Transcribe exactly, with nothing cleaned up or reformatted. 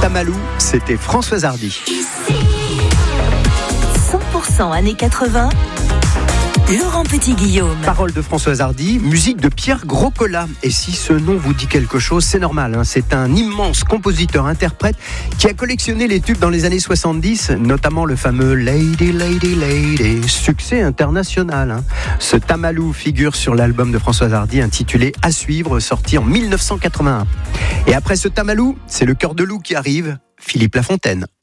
Tamalou, c'était Françoise Hardy. cent pour cent années quatre-vingts, Laurent Petit-Guillaume. Parole de Françoise Hardy, musique de Pierre Groscola. Et si ce nom vous dit quelque chose, c'est normal. Hein. C'est un immense compositeur-interprète qui a collectionné les tubes dans les années soixante-dix, notamment le fameux Lady, Lady, Lady, succès international. Hein. Ce Tamalou figure sur l'album de Françoise Hardy intitulé À suivre, sorti en mille neuf cent quatre-vingt-un. Et après ce Tamalou, c'est le Cœur de Loup qui arrive, Philippe Lafontaine.